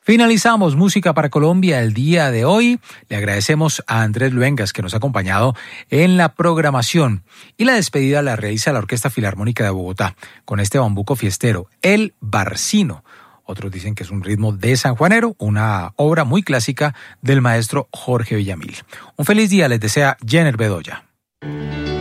Finalizamos Música para Colombia el día de hoy. Le agradecemos a Andrés Luengas que nos ha acompañado en la programación. Y la despedida la realiza la Orquesta Filarmónica de Bogotá con este bambuco fiestero, El Barcino. Otros dicen que es un ritmo de sanjuanero, una obra muy clásica del maestro Jorge Villamil. Un feliz día les desea Jenner Bedoya.